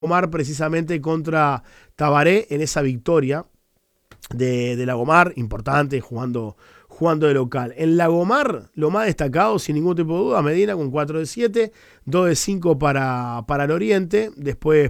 Lagomar precisamente contra Tabaré en esa victoria de Lagomar, importante, jugando de local. En Lagomar, lo más destacado, sin ningún tipo de duda, Medina con 4 de 7, 2 de 5 para el Oriente. Después